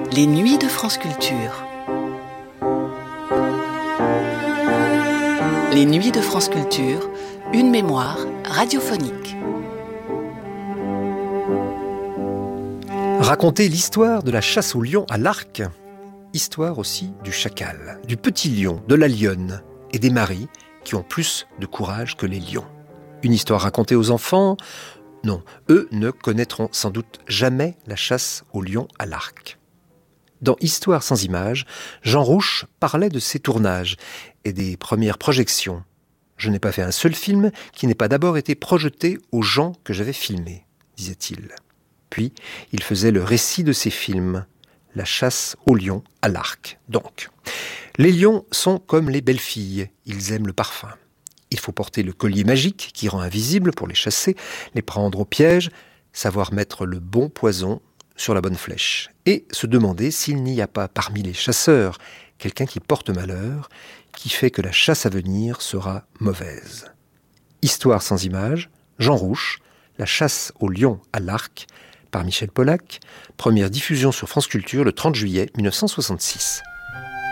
Les nuits de France Culture. Les nuits de France Culture, une mémoire radiophonique. Raconter l'histoire de la chasse au lion à l'arc, histoire aussi du chacal, du petit lion, de la lionne et des maris qui ont plus de courage que les lions. Une histoire racontée aux enfants? Non, eux ne connaîtront sans doute jamais la chasse au lion à l'arc. Dans Histoire sans images, Jean Rouch parlait de ses tournages et des premières projections. Je n'ai pas fait un seul film qui n'ait pas d'abord été projeté aux gens que j'avais filmés, disait-il. Puis, il faisait le récit de ses films, la chasse au lion à l'arc. Donc, les lions sont comme les belles filles, ils aiment le parfum. Il faut porter le collier magique qui rend invisible pour les chasser, les prendre au piège, savoir mettre le bon poison sur la bonne flèche et se demander s'il n'y a pas parmi les chasseurs quelqu'un qui porte malheur, qui fait que la chasse à venir sera mauvaise. Histoire sans images, Jean Rouch, la chasse au lion à l'arc, par Michel Pollack, première diffusion sur France Culture le 30 juillet 1966.